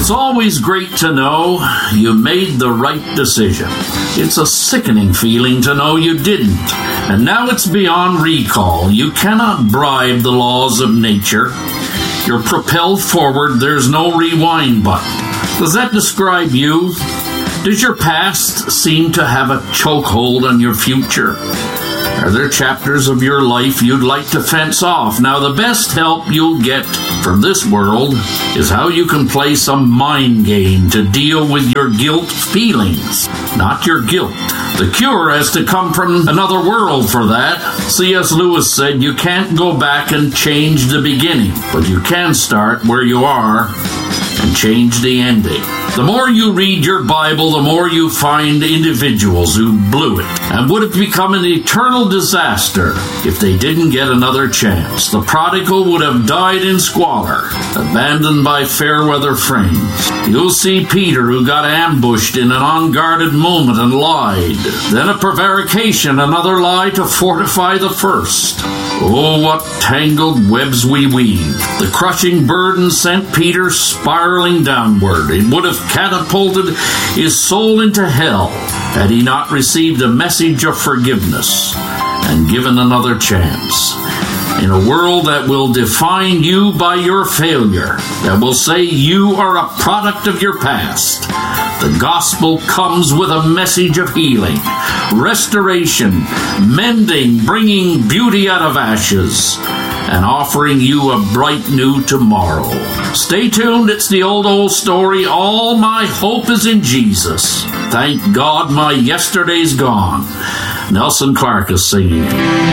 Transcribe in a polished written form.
It's always great to know you made the right decision. It's a sickening feeling to know you didn't. And now it's beyond recall. You cannot bribe the laws of nature. You're propelled forward. There's no rewind button. Does that describe you? Does your past seem to have a chokehold on your future? Are there chapters of your life you'd like to fence off? Now, the best help you'll get from this world is how you can play some mind game to deal with your guilt feelings, not your guilt. The cure has to come from another world for that. C.S. Lewis said you can't go back and change the beginning, but you can start where you are and change the ending. The more you read your Bible, the more you find individuals who blew it and would have become an eternal disaster if they didn't get another chance. The prodigal would have died in squalor, abandoned by fair weather friends. You'll see Peter, who got ambushed in an unguarded moment and lied. Then a prevarication, another lie to fortify the first. Oh, what tangled webs we weave. The crushing burden sent Peter spiraling downward. It would have catapulted his soul into hell had he not received a message of forgiveness and given another chance. In a world that will define you by your failure, that will say you are a product of your past, the gospel comes with a message of healing, restoration, mending, bringing beauty out of ashes, and offering you a bright new tomorrow. Stay tuned, it's the old story. All my hope is in Jesus. Thank God my yesterday's gone. Nelson Clark is singing.